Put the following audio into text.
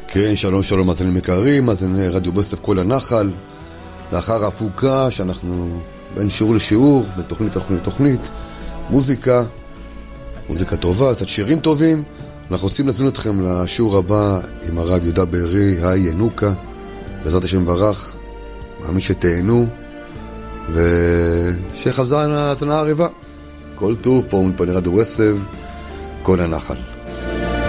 כן, שלום שלום מאזינים יקרים, מאזיני רדיו ברסלב כל הנחל. לאחר ההפוגה שאנחנו בין שיעור לשיעור, בתוכנית, מוזיקה טובה, קצת שירים טובים. אנחנו רוצים להזמין אתכם לשיעור הבא עם הרב יהודה בארי, היי ינוקה, בעזרת השם ברך, מאמין שתהנו, ושחזרה האזנה עריבה. כל טוב פה מפני רדיו ברסלב, כל הנחל.